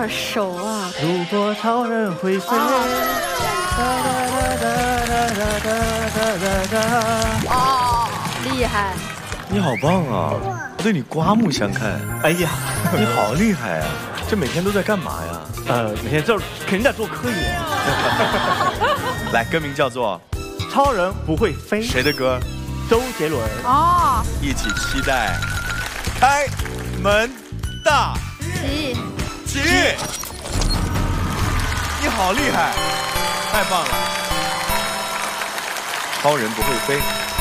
耳熟啊！ 如果超人会飞， 哦，厉害！ 你好棒啊！我对你刮目相看。 哎呀， 你好厉害啊！这每天都在干嘛呀？ 每天就肯定在做科研。 来，歌名叫做 《超人不会飞》， 谁的歌？ 周杰伦。 哦， 一起期待开门大吉， 吉！你好厉害，太棒了！超人不会飞。